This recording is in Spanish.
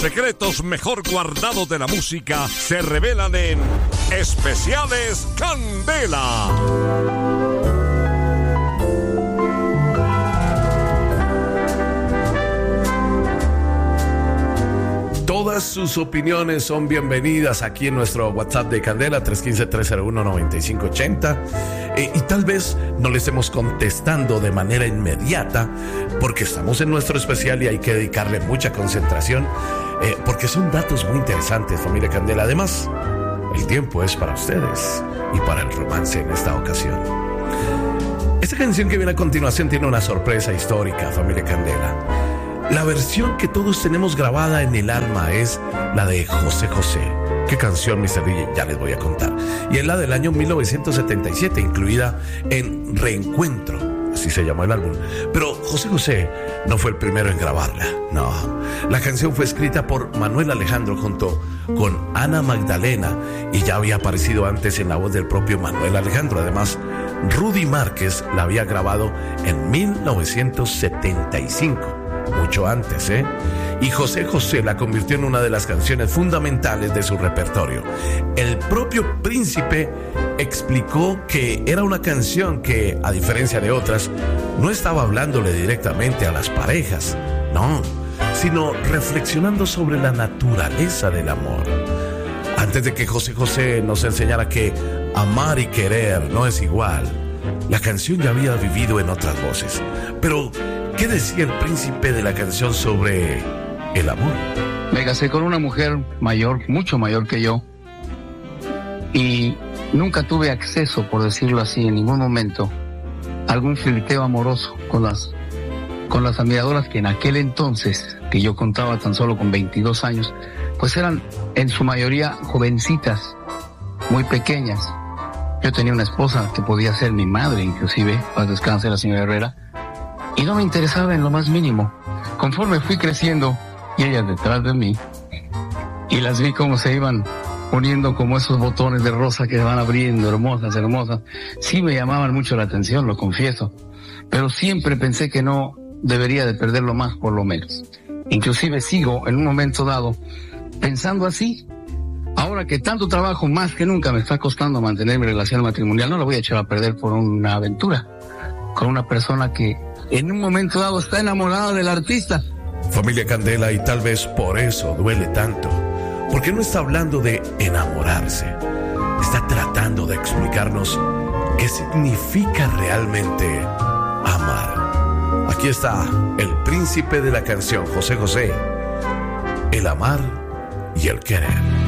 secretos mejor guardados de la música se revelan en Especiales Candela. Todas sus opiniones son bienvenidas aquí en nuestro WhatsApp de Candela, 315-301-9580. Y tal vez no le estemos contestando de manera inmediata porque estamos en nuestro especial y hay que dedicarle mucha concentración, porque son datos muy interesantes, familia Candela. Además, el tiempo es para ustedes y para el romance en esta ocasión. Esta canción que viene a continuación tiene una sorpresa histórica, familia Candela. La versión que todos tenemos grabada en el alma es la de José José. ¿Qué canción, Mr. DJ? Ya les voy a contar. Y es la del año 1977, incluida en Reencuentro, así se llamó el álbum. Pero José José no fue el primero en grabarla, no. La canción fue escrita por Manuel Alejandro junto con Ana Magdalena y ya había aparecido antes en la voz del propio Manuel Alejandro. Además, Rudy Márquez la había grabado en 1975. Mucho antes, Y José José la convirtió en una de las canciones fundamentales de su repertorio. El propio Príncipe explicó que era una canción que, a diferencia de otras, no estaba hablándole directamente a las parejas, no, sino reflexionando sobre la naturaleza del amor. Antes de que José José nos enseñara que amar y querer no es igual, la canción ya había vivido en otras voces. Pero ¿qué decía el Príncipe de la canción sobre el amor? Me casé con una mujer mayor, mucho mayor que yo, y nunca tuve acceso, por decirlo así, en ningún momento, a algún flirteo amoroso con las admiradoras que en aquel entonces, que yo contaba tan solo con 22 años, pues eran en su mayoría jovencitas, muy pequeñas. Yo tenía una esposa que podía ser mi madre, inclusive, paz descanse la señora Herrera, y no me interesaba en lo más mínimo. Conforme fui creciendo y ellas detrás de mí, y las vi cómo se iban poniendo como esos botones de rosa que se van abriendo, hermosas, hermosas, sí me llamaban mucho la atención, lo confieso, pero siempre pensé que no debería de perderlo más, por lo menos. Inclusive sigo en un momento dado pensando así. Ahora que tanto trabajo, más que nunca, me está costando mantener mi relación matrimonial, no la voy a echar a perder por una aventura con una persona que en un momento dado está enamorada del artista. Familia Candela, y tal vez por eso duele tanto, porque no está hablando de enamorarse, está tratando de explicarnos qué significa realmente amar. Aquí está el Príncipe de la canción, José José, el amar y el querer.